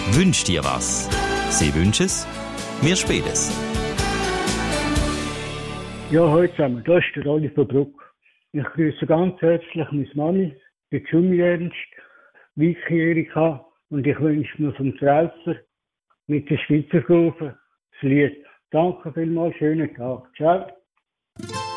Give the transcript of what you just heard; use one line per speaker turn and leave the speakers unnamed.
Wünsch dir was. Sie wünschen es, wir spielen es.
Ja, heute zusammen, das ist der Oliver Bruck. Ich grüße ganz herzlich meine Mami, die Jumi Ernst, Vicky Erika und ich wünsche mir vom Traufer mit der Schweizer Gruppe das Lied. Danke vielmals, schönen Tag. Ciao.